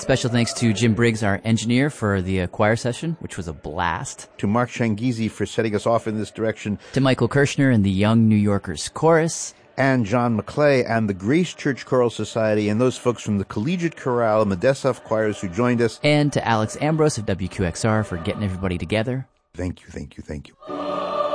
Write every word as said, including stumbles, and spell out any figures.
Special thanks to Jim Briggs, our engineer, for the uh, choir session, which was a blast. To Mark Shangizi for setting us off in this direction. To Michael Kirshner and the Young New Yorkers Chorus. And John McClay and the Grace Church Choral Society and those folks from the Collegiate Chorale and Medesaf choirs who joined us. And to Alex Ambrose of W Q X R for getting everybody together. Thank you, thank you, thank you.